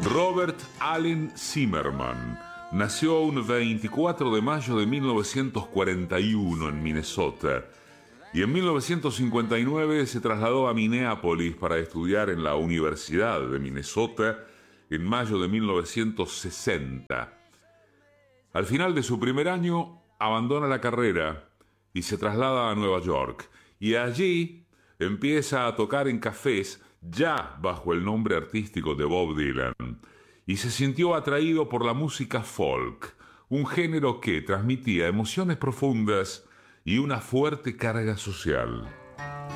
Robert Allen Zimmerman nació un 24 de mayo de 1941 en Minnesota y en 1959 se trasladó a Minneapolis para estudiar en la Universidad de Minnesota en mayo de 1960. Al final de su primer año, abandona la carrera y se traslada a Nueva York. Y allí empieza a tocar en cafés, ya bajo el nombre artístico de Bob Dylan. Y se sintió atraído por la música folk, un género que transmitía emociones profundas y una fuerte carga social.